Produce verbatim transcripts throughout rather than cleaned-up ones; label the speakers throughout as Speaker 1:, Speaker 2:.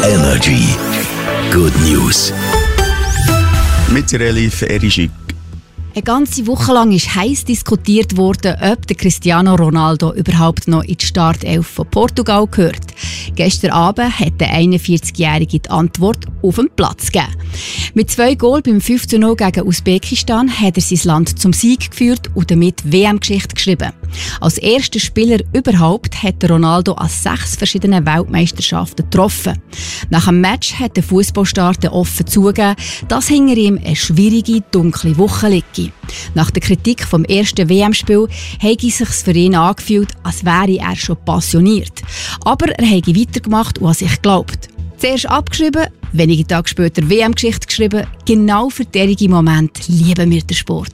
Speaker 1: Energy. Good News.
Speaker 2: Mit Relief Erişik.
Speaker 3: Eine ganze Woche lang ist heiß diskutiert worden, ob der Cristiano Ronaldo überhaupt noch in die Startelf von Portugal gehört. Gestern Abend hat der einundvierzigjährige die Antwort auf den Platz gegeben. Mit zwei Goal beim fünf zu null gegen Usbekistan hat er sein Land zum Sieg geführt und damit W M-Geschichte geschrieben. Als erster Spieler überhaupt hat Ronaldo an sechs verschiedenen Weltmeisterschaften getroffen. Nach dem Match hat der Fußballstar offen zugegeben, dass hinter ihm eine schwierige, dunkle Woche liege. Nach der Kritik vom ersten W M-Spiel habe es sich für ihn angefühlt, als wäre er schon passioniert. Aber er habe weitergemacht und an sich geglaubt. Zuerst abgeschrieben, wenige Tage später W M-Geschichte geschrieben. Genau für diesen Moment lieben wir den Sport.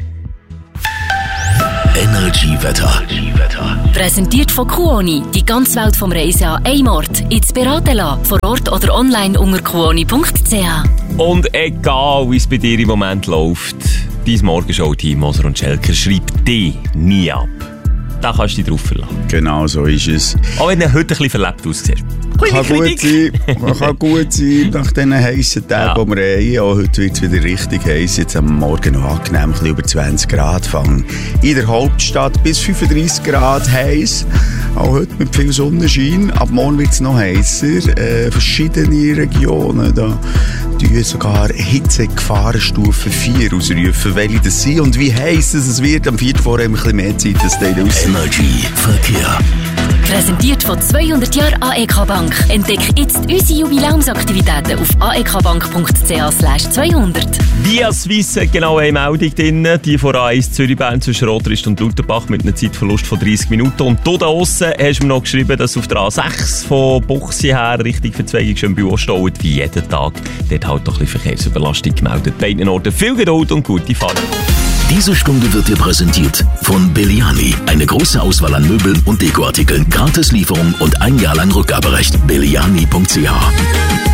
Speaker 1: Energy-Wetter.
Speaker 4: Präsentiert von Kuoni. Die ganze Welt vom Reisen an einem Ort. Jetzt beraten lassen. Vor Ort oder online unter kuoni punkt c h.
Speaker 5: Und egal, wie es bei dir im Moment läuft, dein Morgenshow-Team Moser und Schelker schreibt dich nie ab. Da kannst du dich drauf verlassen.
Speaker 2: Genau so ist es.
Speaker 5: Auch wenn du heute ein bisschen verlebt aussiehst.
Speaker 2: Kann gut sein, kann gut sein, nach diesen heissen Tagen, ja. die wir haben. Auch heute wird es wieder richtig heiß. Jetzt am Morgen noch angenehm, ein bisschen über zwanzig Grad. Fangen in der Hauptstadt bis fünfunddreissig Grad heiß. Auch heute mit viel Sonnenschein. Ab morgen wird es noch heißer. Äh, verschiedene Regionen da die sogar Hitzegefahrenstufe vier ausrufen, welche das sind und wie heiß es wird. Am vierten Vorher haben wir ein bisschen mehr Zeit, dass die aus.
Speaker 1: Energy Verkehr.
Speaker 4: Präsentiert von zweihundert Jahren A E K Bank. Entdecke jetzt unsere Jubiläumsaktivitäten auf a e k bank punkt c h slash zweihundert.
Speaker 5: Via Suisse hat genau eine Meldung drin. Die von A eins Zürich-Bern zwischen Rotrist und Lauterbach mit einem Zeitverlust von dreissig Minuten. Und du da aussen hast mir noch geschrieben, dass auf der A sechs von Buchsi her Richtung Verzweigung schon im Büro steht, wie jeden Tag. Dort halt doch ein bisschen Verkehrsüberlastung gemeldet. Beiden Orten viel Geduld und gute Fahrt.
Speaker 1: Diese Stunde wird dir präsentiert von Belliani. Eine große Auswahl an Möbeln und Dekoartikeln, Gratislieferung und ein Jahr lang Rückgaberecht. belliani punkt c h